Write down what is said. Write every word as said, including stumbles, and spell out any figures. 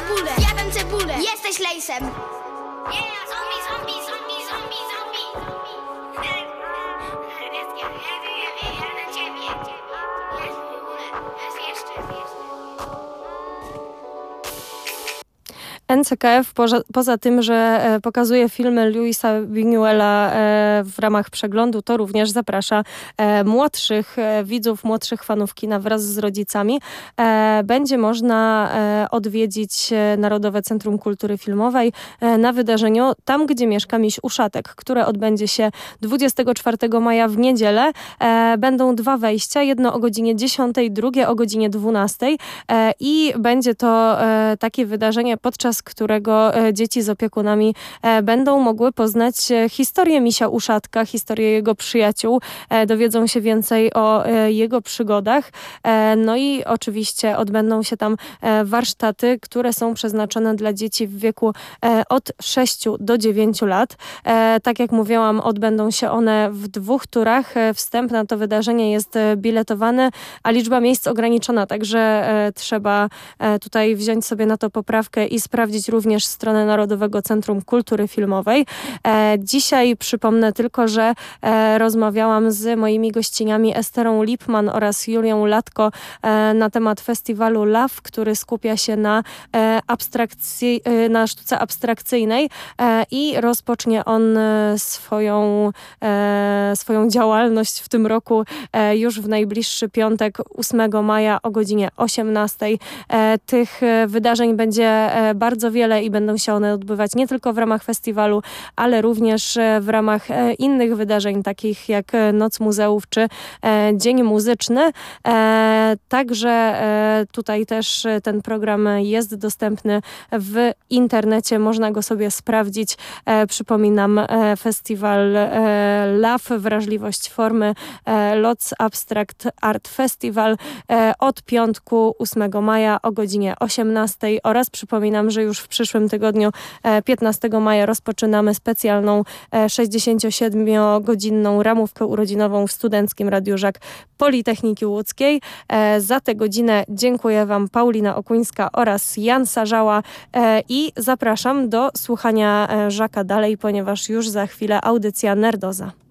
cebulę, jadam cebulę. Jesteś lejsem. Yeah, zombie, zombie, zombie, zombie, zombie. Ja na ciebie. Jest w ogóle, jest jeszcze, jeszcze. N C K F poza, poza tym, że e, pokazuje filmy Louisa Buñuela e, w ramach przeglądu, to również zaprasza e, młodszych e, widzów, młodszych fanów kina wraz z rodzicami. E, będzie można e, odwiedzić e, Narodowe Centrum Kultury Filmowej e, na wydarzeniu Tam, gdzie mieszka miś Uszatek, które odbędzie się dwudziestego czwartego maja w niedzielę. E, będą dwa wejścia, jedno o godzinie dziesiątej, drugie o godzinie dwunastej e, i będzie to e, takie wydarzenie, podczas którego e, dzieci z opiekunami e, będą mogły poznać e, historię misia Uszatka, historię jego przyjaciół, e, dowiedzą się więcej o e, jego przygodach. E, no i oczywiście odbędą się tam e, warsztaty, które są przeznaczone dla dzieci w wieku e, od sześciu do dziewięciu lat. E, tak jak mówiłam, odbędą się one w dwóch turach. E, wstęp na to wydarzenie jest e, biletowany, a liczba miejsc ograniczona, także e, trzeba e, tutaj wziąć sobie na to poprawkę i sprawdzić również stronę Narodowego Centrum Kultury Filmowej. E, dzisiaj przypomnę tylko, że e, rozmawiałam z moimi gościniami Esterą Lipman oraz Julią Latko e, na temat festiwalu Love, który skupia się na, e, abstrakcji, e, na sztuce abstrakcyjnej e, i rozpocznie on e, swoją, e, swoją działalność w tym roku e, już w najbliższy piątek, ósmego maja o godzinie osiemnastej. E, tych e, wydarzeń będzie e, bardzo wiele i będą się one odbywać nie tylko w ramach festiwalu, ale również w ramach innych wydarzeń, takich jak Noc Muzeów czy Dzień Muzyczny. Także tutaj też ten program jest dostępny w internecie, można go sobie sprawdzić. Przypominam, festiwal Love, Wrażliwość Formy, Lots Abstract Art Festival od piątku ósmego maja o godzinie osiemnastej oraz przypominam, że już w przyszłym tygodniu, piętnastego maja, rozpoczynamy specjalną sześćdziesięciosiedmiogodzinną ramówkę urodzinową w Studenckim Radiu Żak Politechniki Łódzkiej. Za tę godzinę dziękuję Wam Paulina Okuńska oraz Jan Sarzała i zapraszam do słuchania Żaka dalej, ponieważ już za chwilę audycja Nerdoza.